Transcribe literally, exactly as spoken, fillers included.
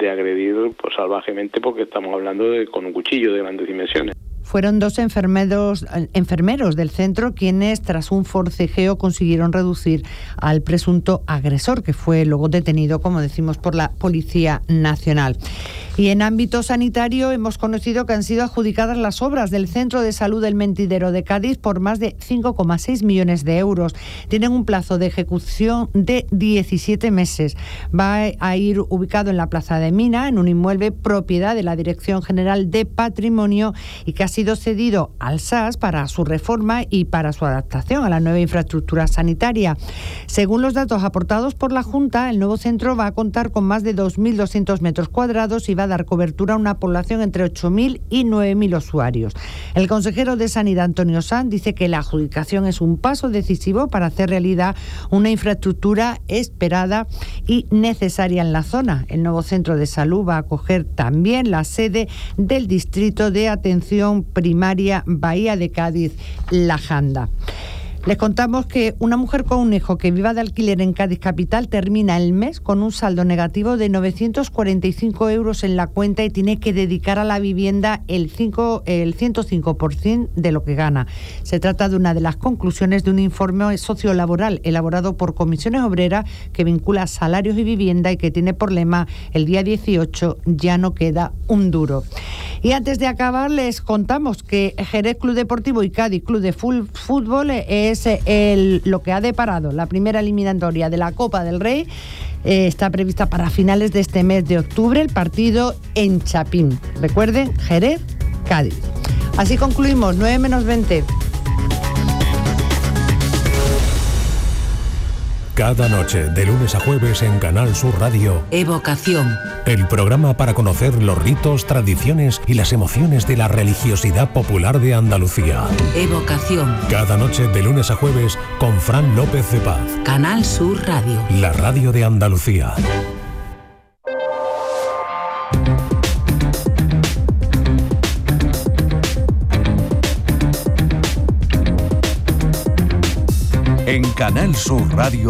de agredir pues salvajemente, porque estamos hablando de con un cuchillo de grandes dimensiones. Fueron dos enfermeros, enfermeros del centro quienes, tras un forcejeo, consiguieron reducir al presunto agresor, que fue luego detenido, como decimos, por la Policía Nacional. Y en ámbito sanitario hemos conocido que han sido adjudicadas las obras del Centro de Salud del Mentidero de Cádiz por más de cinco coma seis millones de euros. Tienen un plazo de ejecución de diecisiete meses. Va a ir ubicado en la Plaza de Mina, en un inmueble propiedad de la Dirección General de Patrimonio y que ha sido cedido al S A S para su reforma y para su adaptación a la nueva infraestructura sanitaria. Según los datos aportados por la Junta, el nuevo centro va a contar con más de dos mil doscientos metros cuadrados y va a dar cobertura a una población entre ocho mil y nueve mil usuarios. El consejero de Sanidad, Antonio Sanz, dice que la adjudicación es un paso decisivo para hacer realidad una infraestructura esperada y necesaria en la zona. El nuevo centro de salud va a acoger también la sede del Distrito de Atención Primaria Bahía de Cádiz, La Janda. Les contamos que una mujer con un hijo que viva de alquiler en Cádiz capital termina el mes con un saldo negativo de novecientos cuarenta y cinco euros en la cuenta y tiene que dedicar a la vivienda el, cinco, el ciento cinco por ciento de lo que gana. Se trata de una de las conclusiones de un informe sociolaboral elaborado por Comisiones Obreras que vincula salarios y vivienda y que tiene por lema el día dieciocho ya no queda un duro. Y antes de acabar les contamos que Jerez Club Deportivo y Cádiz Club de Fútbol es es el, lo que ha deparado la primera eliminatoria de la Copa del Rey. Eh, está prevista para finales de este mes de octubre, el partido en Chapín. Recuerden, Jerez, Cádiz. Así concluimos, nueve menos veinte. Cada noche, de lunes a jueves en Canal Sur Radio, Evocación. El programa para conocer los ritos, tradiciones y las emociones de la religiosidad popular de Andalucía. Evocación. Cada noche, de lunes a jueves, con Fran López de Paz. Canal Sur Radio. La radio de Andalucía. En Canal Sur Radio,